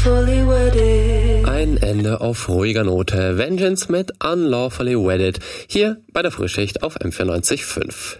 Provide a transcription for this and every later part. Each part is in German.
Ein Ende auf ruhiger Note. Vengeance mit Unlawfully Wedded. Hier bei der Frühschicht auf M94.5.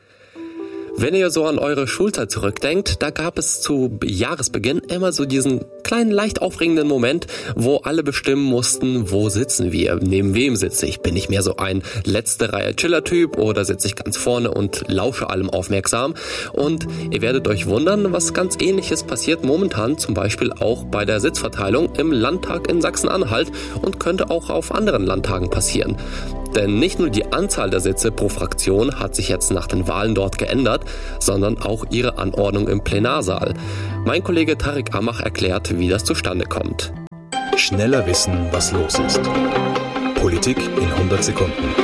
Wenn ihr so an eure Schulzeit zurückdenkt, da gab es zu Jahresbeginn immer so diesen kleinen, leicht aufregenden Moment, wo alle bestimmen mussten, wo sitzen wir, neben wem sitze ich. Bin ich mehr so ein letzte Reihe Chiller-Typ oder sitze ich ganz vorne und lausche allem aufmerksam? Und ihr werdet euch wundern, was ganz Ähnliches passiert momentan, zum Beispiel auch bei der Sitzverteilung im Landtag in Sachsen-Anhalt und könnte auch auf anderen Landtagen passieren. Denn nicht nur die Anzahl der Sitze pro Fraktion hat sich jetzt nach den Wahlen dort geändert, sondern auch ihre Anordnung im Plenarsaal. Mein Kollege Tarek Amach erklärt, wie das zustande kommt. Schneller wissen, was los ist. Politik in 100 Sekunden.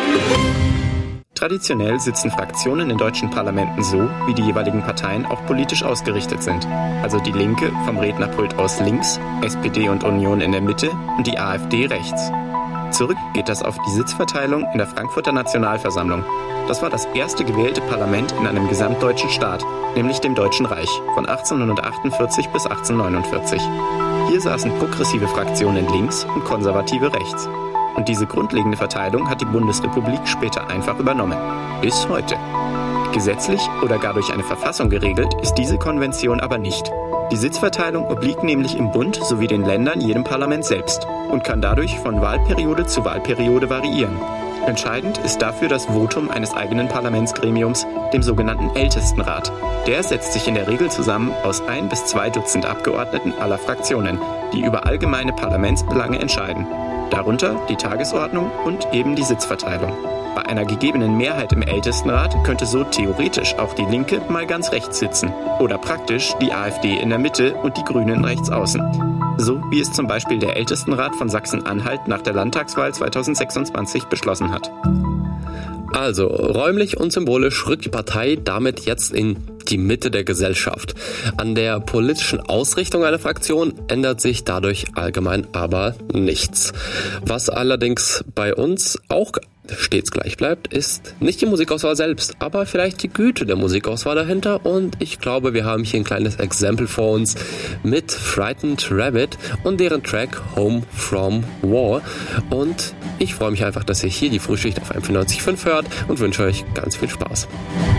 Traditionell sitzen Fraktionen in deutschen Parlamenten so, wie die jeweiligen Parteien auch politisch ausgerichtet sind. Also die Linke vom Rednerpult aus links, SPD und Union in der Mitte und die AfD rechts. Zurück geht das auf die Sitzverteilung in der Frankfurter Nationalversammlung. Das war das erste gewählte Parlament in einem gesamtdeutschen Staat, nämlich dem Deutschen Reich, von 1848 bis 1849. Hier saßen progressive Fraktionen links und konservative rechts. Und diese grundlegende Verteilung hat die Bundesrepublik später einfach übernommen. Bis heute. Gesetzlich oder gar durch eine Verfassung geregelt ist diese Konvention aber nicht. Die Sitzverteilung obliegt nämlich im Bund sowie den Ländern jedem Parlament selbst und kann dadurch von Wahlperiode zu Wahlperiode variieren. Entscheidend ist dafür das Votum eines eigenen Parlamentsgremiums, dem sogenannten Ältestenrat. Der setzt sich in der Regel zusammen aus 1 bis 2 Dutzend Abgeordneten aller Fraktionen, die über allgemeine Parlamentsbelange entscheiden. Darunter die Tagesordnung und eben die Sitzverteilung. Bei einer gegebenen Mehrheit im Ältestenrat könnte so theoretisch auch die Linke mal ganz rechts sitzen oder praktisch die AfD in der Mitte und die Grünen rechts außen. So wie es zum Beispiel der Ältestenrat von Sachsen-Anhalt nach der Landtagswahl 2026 beschlossen hat. Also, räumlich und symbolisch rückt die Partei damit jetzt in die Mitte der Gesellschaft. An der politischen Ausrichtung einer Fraktion ändert sich dadurch allgemein aber nichts. Was allerdings bei uns auch stets gleich bleibt, ist nicht die Musikauswahl selbst, aber vielleicht die Güte der Musikauswahl dahinter. Und ich glaube, wir haben hier ein kleines Exempel vor uns mit Frightened Rabbit und deren Track Home from War. Und ich freue mich einfach, dass ihr hier die Frühschicht auf M94.5 hört und wünsche euch ganz viel Spaß.